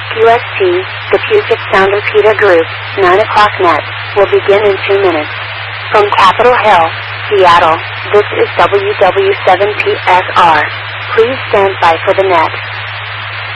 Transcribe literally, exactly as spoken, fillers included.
Q S T, the Puget Sound Repeater Group, nine o'clock net, will begin in two minutes. From Capitol Hill, Seattle, this is W W seven P S R. Please stand by for the net.